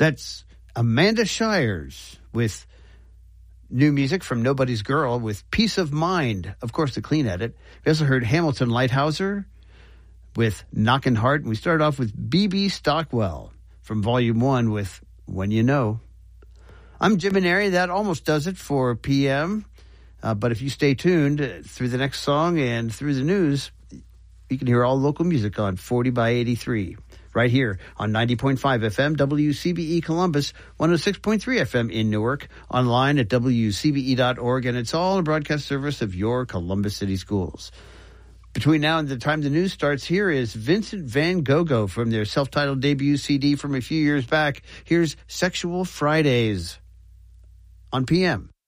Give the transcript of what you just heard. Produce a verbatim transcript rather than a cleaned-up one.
That's Amanda Shires with new music from Nobody's Girl with Peace of Mind, of course, the clean edit. We also heard Hamilton Lighthouser with Knockin' Heart. And we started off with B B Stockwell from Volume one with When You Know. I'm Jim Maneri. That almost does it for P M. Uh, but if you stay tuned through the next song and through the news, you can hear all local music on forty by eighty-three. Right here on ninety point five F M, W C B E Columbus, one oh six point three F M in Newark, online at W C B E dot org, and it's all a broadcast service of your Columbus City Schools. Between now and the time the news starts, here is Vincent Van Gogh from their self-titled debut C D from a few years back. Here's Sexual Fridays on P M.